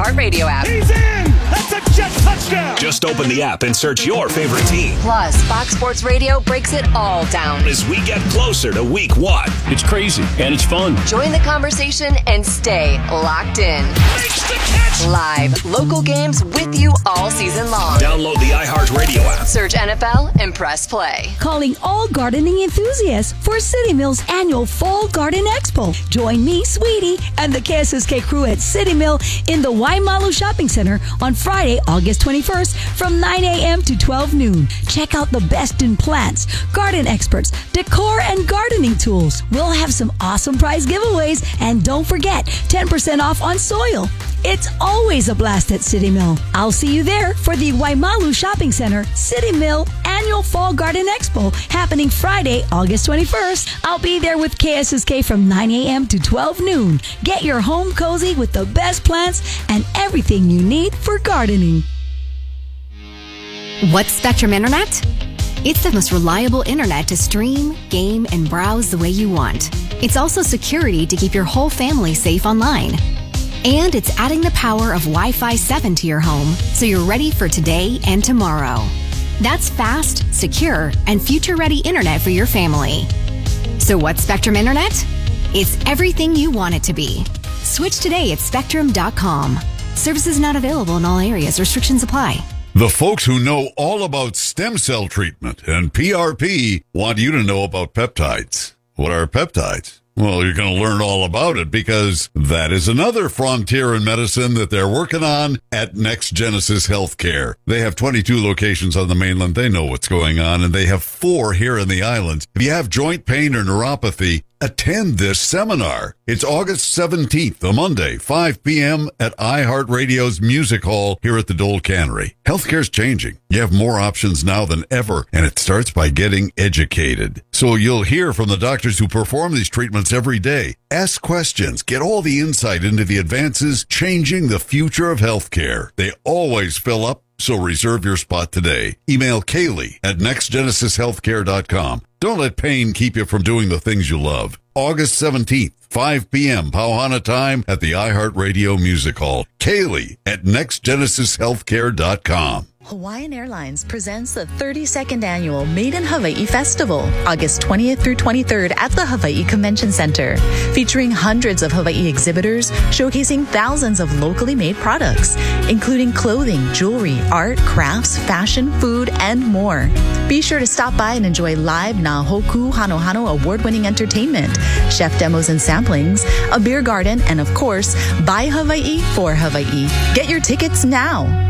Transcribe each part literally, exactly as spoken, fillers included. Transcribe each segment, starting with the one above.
iHeartRadio app. He's in! That's a jet touchdown! Just open the app and search your favorite team. Plus, Fox Sports Radio breaks it all down as we get closer to week one. It's crazy and it's fun. Join the conversation and stay locked in. Makes the catch! Live, local games with you all season long. Download the iHeartRadio app. Search N F L and press play. Calling all gardening enthusiasts for City Mill's annual Fall Garden Expo. Join me, Sweetie, and the K S S K crew at City Mill in the Waimalu Shopping Center on Friday, August twenty-first from nine a.m. to twelve noon. Check out the best in plants, garden experts, decor, and gardening tools. We'll have some awesome prize giveaways, and don't forget, ten percent off on soil. It's always a blast at City Mill. I'll see you there for the Waimalu Shopping Center City Mill Annual Fall Garden Expo happening Friday, August twenty-first. I'll be there with K S S K from nine a.m. to twelve noon. Get your home cozy with the best plants and everything you need for gardening. What's Spectrum Internet? It's the most reliable internet to stream, game, and browse the way you want. It's also security to keep your whole family safe online. And it's adding the power of Wi-Fi seven to your home so you're ready for today and tomorrow. That's fast, secure, and future-ready internet for your family. So what's Spectrum Internet? It's everything you want it to be. Switch today at spectrum dot com. Services not available in all areas. Restrictions apply. The folks who know all about stem cell treatment and P R P want you to know about peptides. What are peptides? Well, you're going to learn all about it because that is another frontier in medicine that they're working on at Next Genesis Healthcare. They have twenty-two locations on the mainland. They know what's going on, and they have four here in the islands. If you have joint pain or neuropathy, attend this seminar. It's August seventeenth, a Monday, five p.m. at iHeartRadio's Music Hall here at the Dole Cannery. Healthcare's changing. You have more options now than ever, and it starts by getting educated. So you'll hear from the doctors who perform these treatments every day. Ask questions. Get all the insight into the advances changing the future of healthcare. They always fill up, so reserve your spot today. Email Kaylee at next genesis healthcare dot com. Don't let pain keep you from doing the things you love. August seventeenth, five p.m. Pauhana time at the iHeartRadio Music Hall. Kaylee at next genesis healthcare dot com. Hawaiian Airlines presents the thirty-second annual Made in Hawaii Festival, August twentieth through twenty-third at the Hawaii Convention Center, featuring hundreds of Hawaii exhibitors showcasing thousands of locally made products, including clothing, jewelry, art, crafts, fashion, food, and more. Be sure to stop by and enjoy live Na Hoku Hano Hano award-winning entertainment, chef demos and samplings, a beer garden, and of course, by Hawaii for Hawaii. Get your tickets now.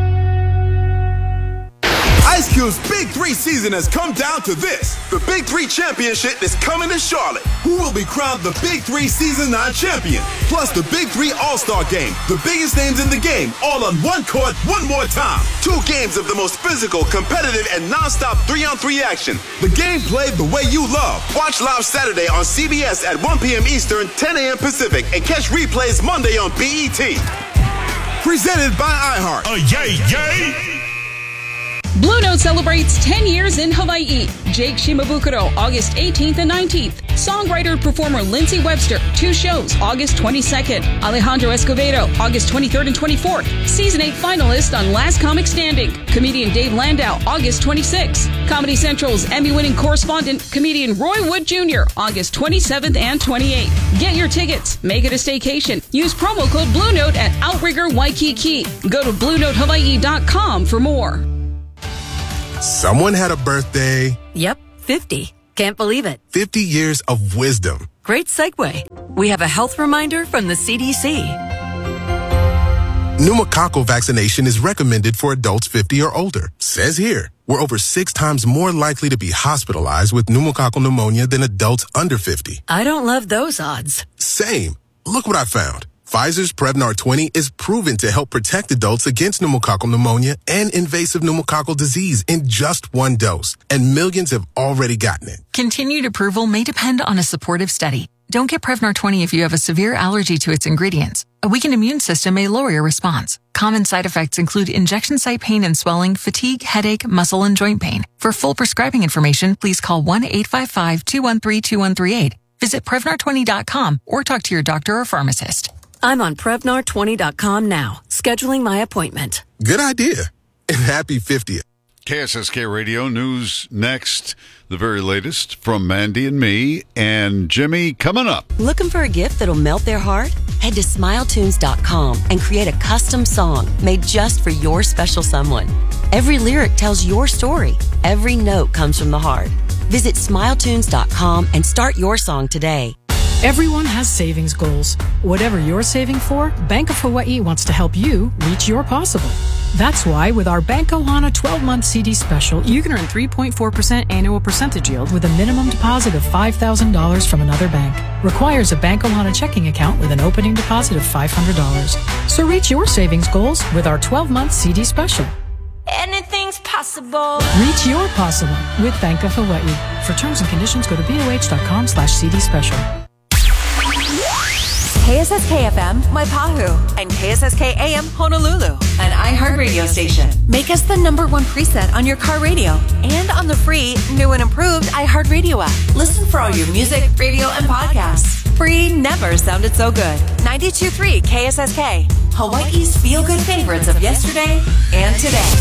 Ice Cube's Big Three season has come down to this. The Big Three Championship is coming to Charlotte. Who will be crowned the Big Three Season nine champion? Plus the Big Three All-Star Game. The biggest names in the game, all on one court, one more time. Two games of the most physical, competitive, and non-stop three-on-three action. The game played the way you love. Watch live Saturday on C B S at one p.m. Eastern, ten a.m. Pacific, and catch replays Monday on B E T. Presented by iHeart. Oh, yay, yay! Blue Note celebrates ten years in Hawaii. Jake Shimabukuro, August eighteenth and nineteenth. Songwriter-performer Lindsay Webster, two shows, August twenty-second. Alejandro Escovedo, August twenty-third and twenty-fourth. Season eight finalist on Last Comic Standing. Comedian Dave Landau, August twenty-sixth. Comedy Central's Emmy-winning correspondent, comedian Roy Wood Junior, August twenty-seventh and twenty-eighth. Get your tickets. Make it a staycation. Use promo code Blue Note at Outrigger Waikiki. Go to blue note hawaii dot com for more. Someone had a birthday. Yep, fifty. Can't believe it. fifty years of wisdom. Great segue. We have a health reminder from the C D C. Pneumococcal vaccination is recommended for adults fifty or older. Says here, we're over six times more likely to be hospitalized with pneumococcal pneumonia than adults under fifty. I don't love those odds. Same. Look what I found. Pfizer's Prevnar twenty is proven to help protect adults against pneumococcal pneumonia and invasive pneumococcal disease in just one dose, and millions have already gotten it. Continued approval may depend on a supportive study. Don't get Prevnar twenty if you have a severe allergy to its ingredients. A weakened immune system may lower your response. Common side effects include injection site pain and swelling, fatigue, headache, muscle, and joint pain. For full prescribing information, please call one eight five five, two one three, two one three eight. Visit Prevnar twenty dot com or talk to your doctor or pharmacist. I'm on Prevnar twenty dot com now, scheduling my appointment. Good idea. And happy fiftieth. K S S K Radio News next. The very latest from Mandy and me and Jimmy coming up. Looking for a gift that'll melt their heart? Head to smile tunes dot com and create a custom song made just for your special someone. Every lyric tells your story. Every note comes from the heart. Visit smile tunes dot com and start your song today. Everyone has savings goals. Whatever you're saving for, Bank of Hawaii wants to help you reach your possible. That's why with our Bank Ohana twelve-month C D special, you can earn three point four percent annual percentage yield with a minimum deposit of five thousand dollars from another bank. Requires a Bank Ohana checking account with an opening deposit of five hundred dollars. So reach your savings goals with our twelve-month C D special. Anything's possible. Reach your possible with Bank of Hawaii. For terms and conditions, go to B O H dot com slash C D special. K S S K F M, Waipahu, and K S S K A M, Honolulu, an iHeartRadio station. Make us the number one preset on your car radio and on the free, new and improved iHeartRadio app. Listen for all your music, radio, and podcasts. Free never sounded so good. ninety-two point three K S S K, Hawaii's feel-good favorites of yesterday and today.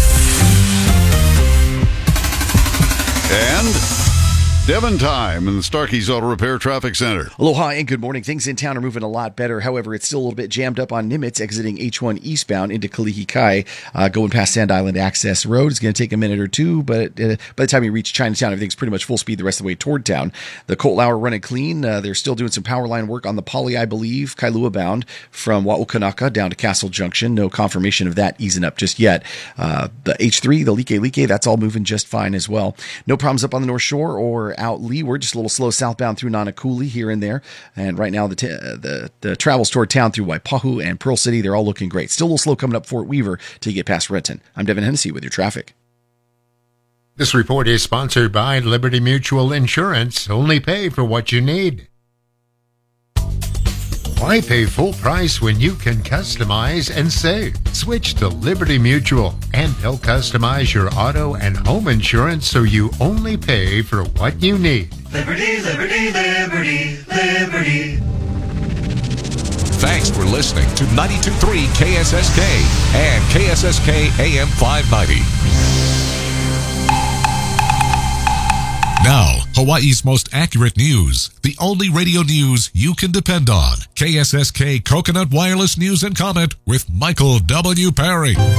And Devon time in the Starkey's Auto Repair Traffic Center. Aloha and good morning. Things in town are moving a lot better. However, it's still a little bit jammed up on Nimitz exiting H one eastbound into Kalihi Kai, uh, going past Sand Island Access Road. It's going to take a minute or two, but uh, by the time you reach Chinatown, everything's pretty much full speed the rest of the way toward town. The Colt Lauer running clean. Uh, they're still doing some power line work on the Poly, I believe, Kailua bound from Wa'ukanaka down to Castle Junction. No confirmation of that easing up just yet. Uh, the H three, the Like Like, that's all moving just fine as well. No problems up on the North Shore or out leeward, just a little slow southbound through Nanakuli here and there. And right now, the t- the the travels toward town through Waipahu and Pearl City, they're all looking great. Still a little slow coming up Fort Weaver till you get past Renton. I'm Devin Hennessy with your traffic. This report is sponsored by Liberty Mutual Insurance. Only pay for what you need. Why pay full price when you can customize and save? Switch to Liberty Mutual, and they'll customize your auto and home insurance so you only pay for what you need. Liberty, liberty, liberty, liberty. Thanks for listening to ninety-two point three K S S K and K S S K A M five ninety. Now, Hawaii's most accurate news. The only radio news you can depend on. K S S K Coconut Wireless News and Comment with Michael W. Perry. K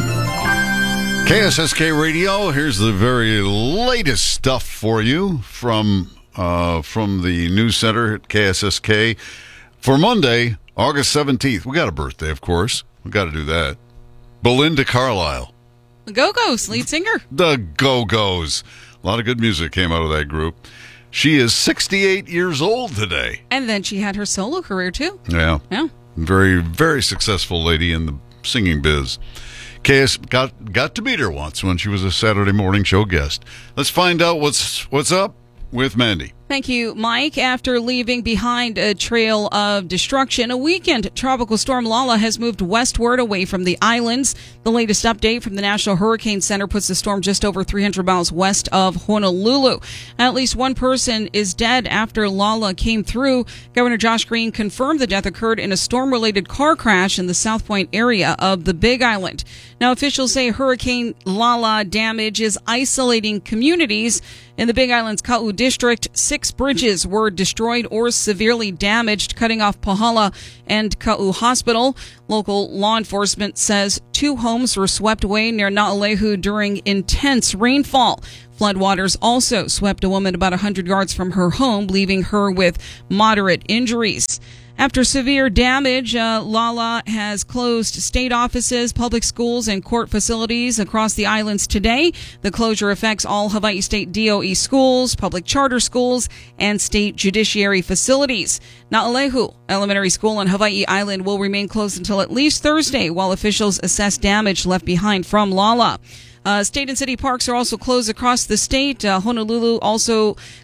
S S K Radio, here's the very latest stuff for you from uh, from the news center at K S S K. For Monday, August seventeenth, we got a birthday, of course. We got to do that. Belinda Carlisle. The Go-Go's lead singer. The Go-Go's. A lot of good music came out of that group. She is sixty-eight years old today. And then she had her solo career, too. Yeah. Yeah. Very, very successful lady in the singing biz. K S got got to meet her once when she was a Saturday morning show guest. Let's find out what's what's up with Mandy. Thank you, Mike. After leaving behind a trail of destruction, a weekend tropical storm Lala has moved westward away from the islands. The latest update from the National Hurricane Center puts the storm just over three hundred miles west of Honolulu. At least one person is dead after Lala came through. Governor Josh Green confirmed the death occurred in a storm-related car crash in the South Point area of the Big Island. Now, officials say Hurricane Lala damage is isolating communities. In the Big Island's Ka'u district, six bridges were destroyed or severely damaged, cutting off Pahala and Ka'u Hospital. Local law enforcement says two homes were swept away near Na'alehu during intense rainfall. Floodwaters also swept a woman about one hundred yards from her home, leaving her with moderate injuries. After severe damage, uh, Lala has closed state offices, public schools, and court facilities across the islands today. The closure affects all Hawaii State D O E schools, public charter schools, and state judiciary facilities. Na'alehu Elementary School on Hawaii Island will remain closed until at least Thursday while officials assess damage left behind from Lala. Uh, state and city parks are also closed across the state. Uh, Honolulu also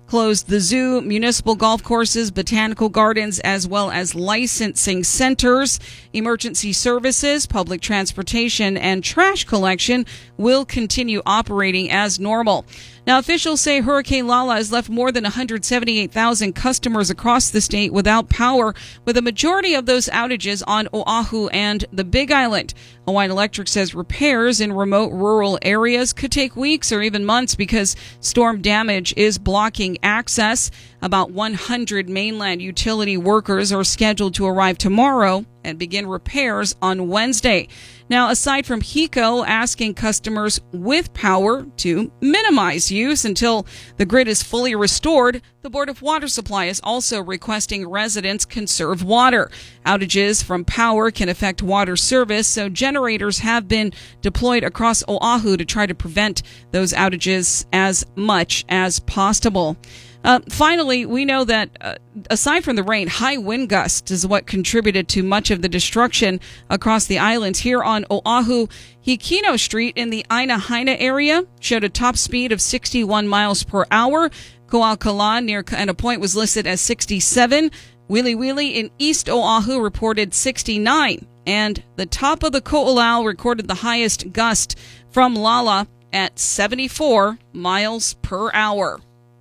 closed the zoo, municipal golf courses, botanical gardens, as well as licensing centers. Emergency services, public transportation, and trash collection will continue operating as normal. Now, officials say Hurricane Lala has left more than one hundred seventy-eight thousand customers across the state without power, with a majority of those outages on Oahu and the Big Island. Hawaiian Electric says repairs in remote rural areas could take weeks or even months because storm damage is blocking access. About one hundred mainland utility workers are scheduled to arrive tomorrow and begin repairs on Wednesday. Now, aside from HECO asking customers with power to minimize use until the grid is fully restored, the Board of Water Supply is also requesting residents conserve water. Outages from power can affect water service, so generators have been deployed across Oahu to try to prevent those outages as much as possible. Uh, finally, we know that uh, aside from the rain, high wind gusts is what contributed to much of the destruction across the islands. Here on Oahu, Hikino Street in the Aina Haina area showed a top speed of sixty-one miles per hour. Ko'akala near Kaena Point was listed as sixty-seven. Wili Wili in East Oahu reported sixty-nine. And the top of the Ko'olau recorded the highest gust from Lala at seventy-four miles per hour.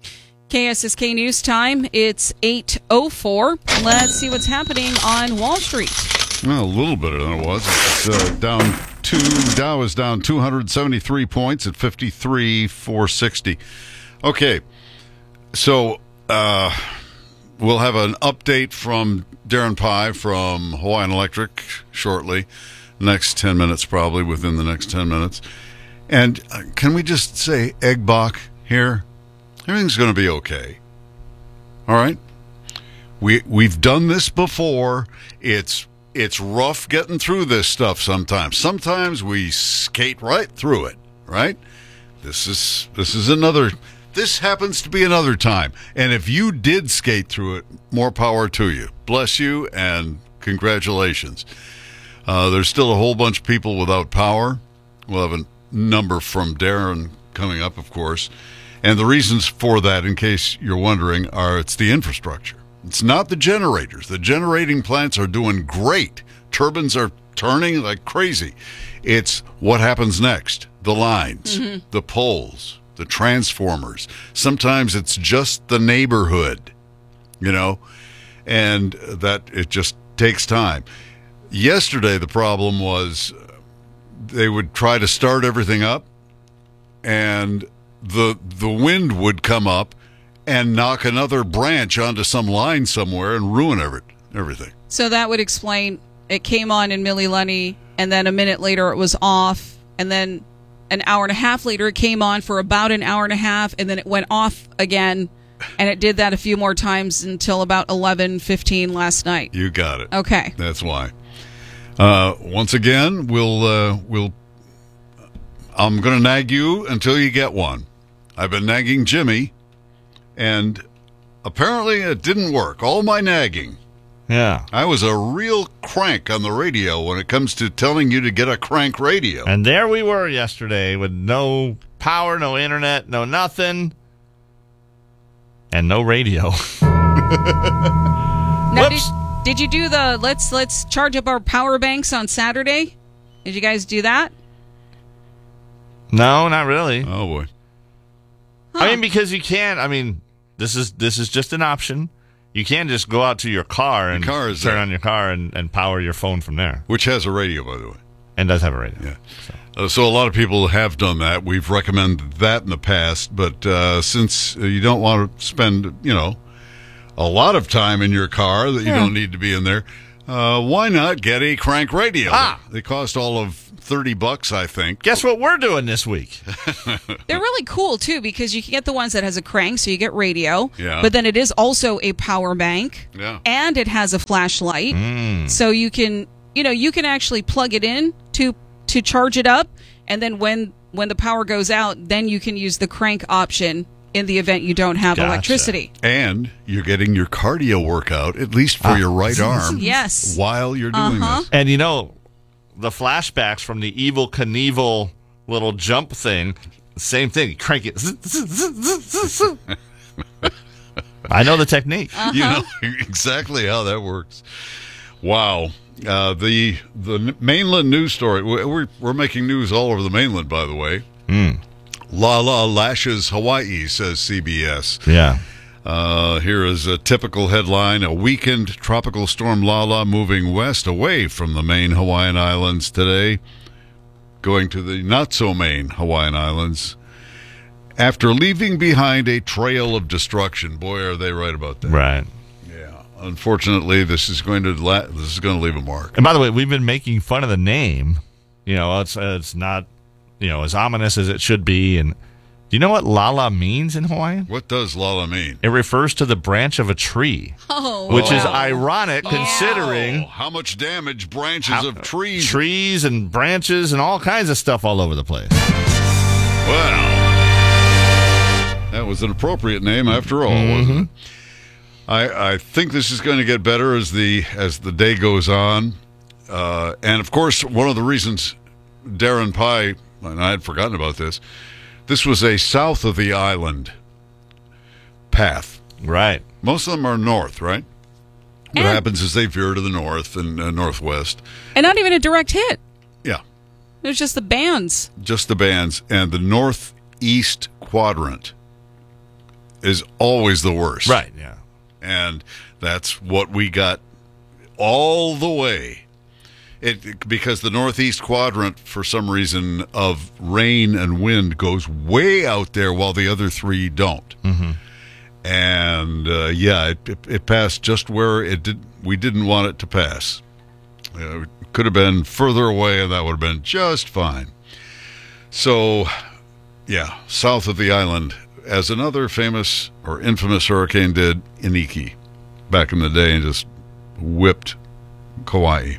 K S S K News Time, it's eight oh four. Let's see what's happening on Wall Street. Well, a little better than it was. It's uh, down two. Dow is down two hundred seventy-three points at fifty-three four sixty. Okay, so uh, we'll have an update from Darren Pye from Hawaiian Electric shortly. Next ten minutes, probably within the next ten minutes. And uh, can we just say Egg Bach here? Everything's going to be okay. All right? We, we've done this before. It's it's rough getting through this stuff sometimes. Sometimes we skate right through it, right? This is this is another, this happens to be another time. And if you did skate through it, more power to you. Bless you and congratulations. Uh, there's still a whole bunch of people without power. We'll have a number from Darren coming up, of course. And the reasons for that, in case you're wondering, are it's the infrastructure. It's not the generators. The generating plants are doing great. Turbines are turning like crazy. It's what happens next. The lines, mm-hmm. the poles, the transformers. Sometimes it's just the neighborhood, you know, and that it just takes time. Yesterday, the problem was they would try to start everything up, and the the wind would come up and knock another branch onto some line somewhere and ruin every, everything. So that would explain it came on in Mililani, and then a minute later it was off, and then an hour and a half later it came on for about an hour and a half, and then it went off again, and it did that a few more times until about eleven fifteen last night. You got it. Okay. That's why. Uh, once again, we'll uh, we'll. I'm going to nag you until you get one. I've been nagging Jimmy, and apparently it didn't work. All my nagging. Yeah. I was a real crank on the radio when it comes to telling you to get a crank radio. And there we were yesterday with no power, no internet, no nothing, and no radio. Now, did, did you do the let's let's charge up our power banks on Saturday? Did you guys do that? No, not really. Oh boy. Huh. I mean, because you can't. I mean, this is this is just an option. You can't just go out to your car and car is turn there. on your car and, and power your phone from there. Which has a radio, by the way. And does have a radio. Yeah. So, uh, so a lot of people have done that. We've recommended that in the past, but uh, since you don't want to spend, you know, a lot of time in your car that you Yeah. don't need to be in there, uh, why not get a crank radio? Ah. They cost all of thirty bucks, I think. Guess what we're doing this week? They're really cool, too, because you can get the ones that has a crank, so you get radio. Yeah. But then it is also a power bank. Yeah. And it has a flashlight. Mm. So you can, you know, you can actually plug it in to to charge it up. And then when, when the power goes out, then you can use the crank option in the event you don't have Gotcha. electricity. And you're getting your cardio workout, at least for Ah. your right arm. Yes. While you're doing Uh-huh. this. And you know, the flashbacks from the Evel Knievel little jump thing, same thing. You crank it. I know the technique. Uh-huh. You know exactly how that works. Wow. Uh, the the mainland news story. We're, we're making news all over the mainland, by the way. Mm. Lala lashes Hawaii, says C B S. Yeah. Uh, here is a typical headline. A weakened tropical storm Lala moving west away from the main Hawaiian Islands today, going to the not-so-main Hawaiian Islands, after leaving behind a trail of destruction. Boy, are they right about that. Right. Yeah. Unfortunately, this is going to la- this is going to leave a mark. And by the way, we've been making fun of the name. You know, it's it's not, you know, as ominous as it should be. And do you know what Lala means in Hawaiian? What does Lala mean? It refers to the branch of a tree. Oh, which wow. is ironic Oh. considering how much damage branches how, of trees, trees and branches and all kinds of stuff all over the place. Well, that was an appropriate name after all, mm-hmm. wasn't it? I, I think this is going to get better as the as the day goes on, uh, and of course, one of the reasons Darren Pye, and I had forgotten about this. This was a south of the island path. Right. Most of them are north, right? What And- happens is they veer to the north and uh, northwest. And not even a direct hit. Yeah. It was just the bands. Just the bands. And the northeast quadrant is always the worst. Right, yeah. And that's what we got all the way. It, because the northeast quadrant, for some reason, of rain and wind goes way out there while the other three don't. Mm-hmm. And, uh, yeah, it, it, it passed just where it did. We didn't want it to pass. Uh, it could have been further away, and that would have been just fine. So, yeah, south of the island, as another famous or infamous hurricane did, Iniki, back in the day, and just whipped Kauai.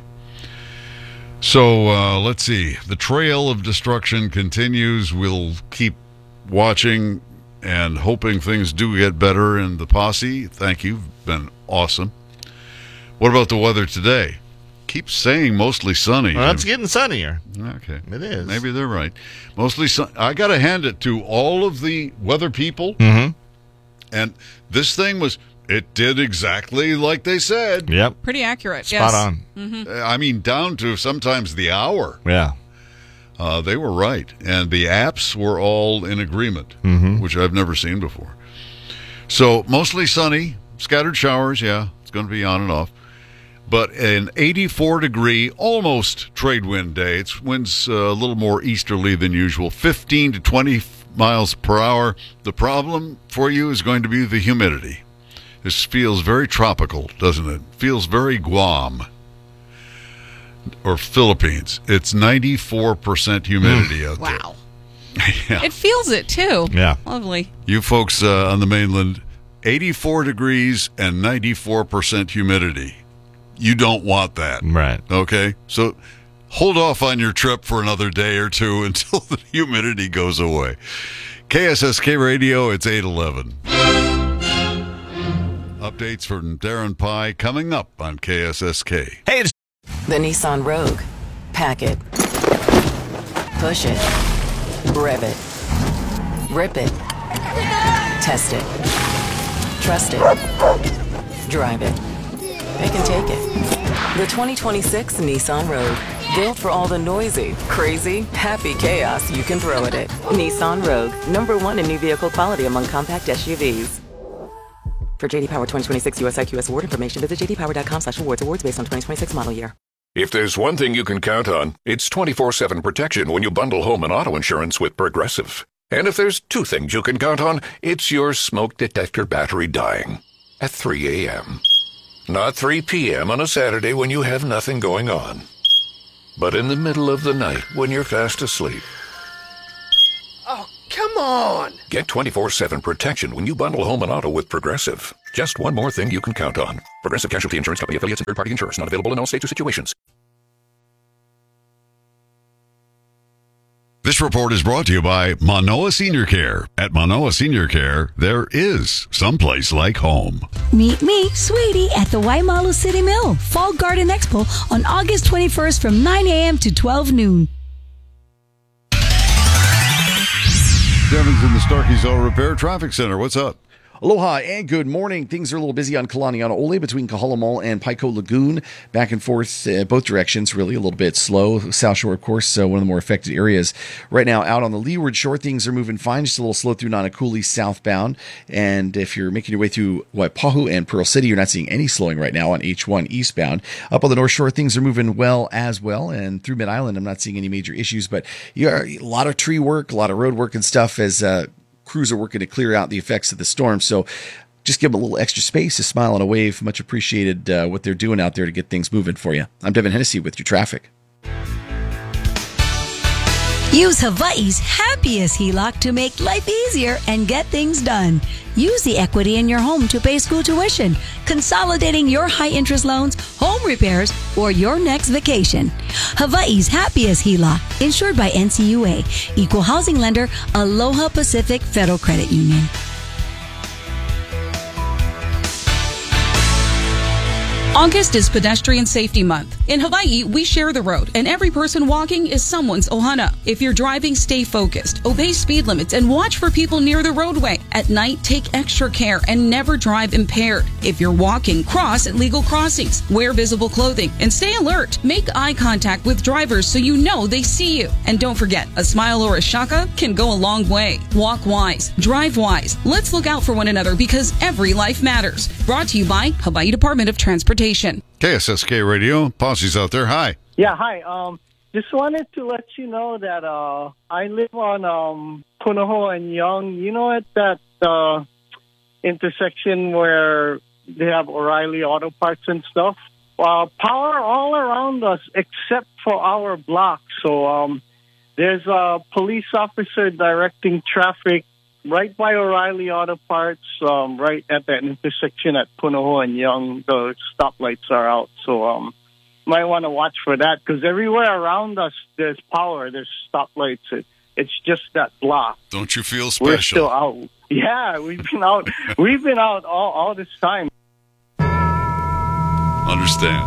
So, uh, let's see. The trail of destruction continues. We'll keep watching and hoping things do get better in the posse. Thank you. Been awesome. What about the weather today? Keep saying mostly sunny. Well, it's getting sunnier. Okay. It is. Maybe they're right. Mostly sun. I got to hand it to all of the weather people. Mm-hmm. And this thing was, it did exactly like they said. Yep. Pretty accurate. Spot yes. on. Mm-hmm. I mean, down to sometimes the hour. Yeah. Uh, they were right. And the apps were all in agreement, mm-hmm. which I've never seen before. So mostly sunny, scattered showers. Yeah, it's going to be on and off. But an eighty-four degree, almost trade wind day. It's winds uh, a little more easterly than usual, fifteen to twenty miles per hour. The problem for you is going to be the humidity. This feels very tropical, doesn't it? Feels very Guam or Philippines. It's ninety-four percent humidity out there. Wow. Yeah. It feels it, too. Yeah. Lovely. You folks uh, on the mainland, eighty-four degrees and ninety-four percent humidity. You don't want that. Right. Okay? So hold off on your trip for another day or two until the humidity goes away. K S S K Radio, it's eight eleven. Updates from Darren Pye coming up on K S S K. Hey, it's The Nissan Rogue. Pack it. Push it. Rev it. Rip it. Test it. Trust it. Drive it. They can take it. The twenty twenty-six Nissan Rogue. Built for all the noisy, crazy, happy chaos you can throw at it. Nissan Rogue. Number one in new vehicle quality among compact S U Vs. For J D Power twenty twenty-six U S I Q S award information, visit j d power dot com slash awards. Awards based on twenty twenty-six model year. If there's one thing you can count on, it's twenty-four seven protection when you bundle home and auto insurance with Progressive. And if there's two things you can count on, it's your smoke detector battery dying at three a.m. Not three p.m. on a Saturday when you have nothing going on, but in the middle of the night when you're fast asleep. Oh, come on! Get twenty-four seven protection when you bundle home and auto with Progressive. Just one more thing you can count on. Progressive Casualty Insurance Company affiliates and third-party insurers. Not available in all states or situations. This report is brought to you by Manoa Senior Care. At Manoa Senior Care, there is someplace like home. Meet me, Sweetie, at the Waimalu City Mill Fall Garden Expo on August twenty-first from nine a.m. to twelve noon. Devin's in the Starkey's Auto Repair Traffic Center. What's up? Aloha and good morning. Things are a little busy on Kalaniana Ole between Kahala Mall and Paiko Lagoon. Back and forth, uh, both directions, really a little bit slow. South Shore, of course, uh, one of the more affected areas. Right now, out on the leeward shore, things are moving fine. Just a little slow through Nanakuli southbound. And if you're making your way through Waipahu and Pearl City, you're not seeing any slowing right now on H one eastbound. Up on the North Shore, things are moving well as well. And through Mid-Island, I'm not seeing any major issues. But you are, a lot of tree work, a lot of road work and stuff as uh, crews are working to clear out the effects of the storm. So just give them a little extra space, a smile and a wave. Much appreciated uh, what they're doing out there to get things moving for you. I'm Devin Hennessy with your traffic. Use Hawaii's happiest H E L O C to make life easier and get things done. Use the equity in your home to pay school tuition, consolidating your high-interest loans, home repairs, or your next vacation. Hawaii's happiest H E L O C, insured by N C U A, Equal Housing Lender, Aloha Pacific Federal Credit Union. August is Pedestrian Safety Month. In Hawaii, we share the road, and every person walking is someone's ohana. If you're driving, stay focused, obey speed limits, and watch for people near the roadway. At night, take extra care and never drive impaired. If you're walking, cross at legal crossings, wear visible clothing, and stay alert. Make eye contact with drivers so you know they see you. And don't forget, a smile or a shaka can go a long way. Walk wise, drive wise. Let's look out for one another because every life matters. Brought to you by Hawaii Department of Transportation. K S S K Radio, Posse's out there. Hi. Yeah, hi. Um, just wanted to let you know that uh, I live on um, Punahou and Young. You know, at that uh, intersection where they have O'Reilly Auto Parts and stuff. Uh, power all around us except for our block. So um, there's a police officer directing traffic right by O'Reilly Auto Parts, um, right at that intersection at Punahou and Young. The stoplights are out, so um, might want to watch for that because everywhere around us there's power, there's stoplights. It, it's just that block. Don't you feel special? We're still out. Yeah, we've been out. We've been out all, all this time. Understand?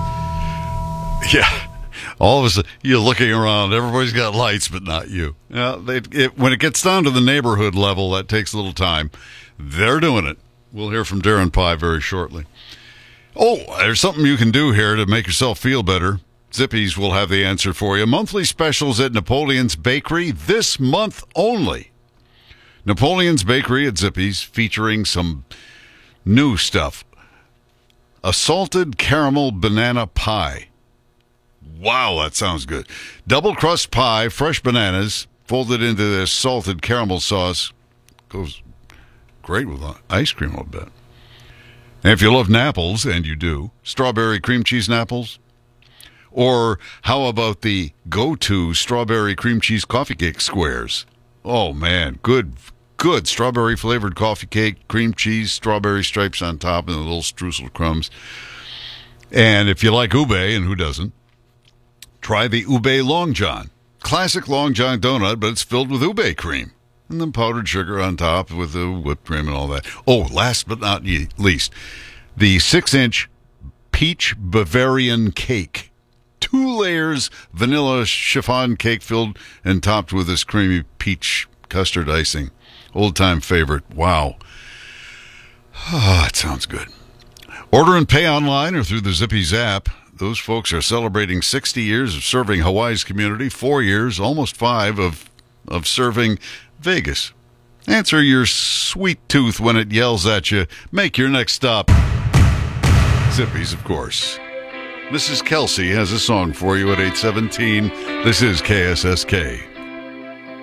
Yeah. All of a sudden, you're looking around. Everybody's got lights, but not you. Yeah, they, it, when it gets down to the neighborhood level, that takes a little time. They're doing it. We'll hear from Darren Pye very shortly. Oh, there's something you can do here to make yourself feel better. Zippy's will have the answer for you. Monthly specials at Napoleon's Bakery this month only. Napoleon's Bakery at Zippy's featuring some new stuff. A salted caramel banana pie. Wow, that sounds good. Double crust pie, fresh bananas, folded into this salted caramel sauce. Goes great with ice cream, I'll bet. And if you love Napples, and you do, strawberry cream cheese Napples. Or how about the go-to strawberry cream cheese coffee cake squares? Oh, man, good, good strawberry-flavored coffee cake, cream cheese, strawberry stripes on top, and the little streusel crumbs. And if you like ube, and who doesn't, try the Ube Long John. Classic Long John donut, but it's filled with ube cream. And then powdered sugar on top with the whipped cream and all that. Oh, last but not least, the six-inch peach Bavarian cake. Two layers vanilla chiffon cake filled and topped with this creamy peach custard icing. Old-time favorite. Wow. Ah, it sounds good. Order and pay online or through the Zippy's app. Those folks are celebrating sixty years of serving Hawaii's community, four years, almost five, of of serving Vegas. Answer your sweet tooth when it yells at you. Make your next stop Zippy's, of course. Missus Kelsey has a song for you at eight seventeen. This is K S S K.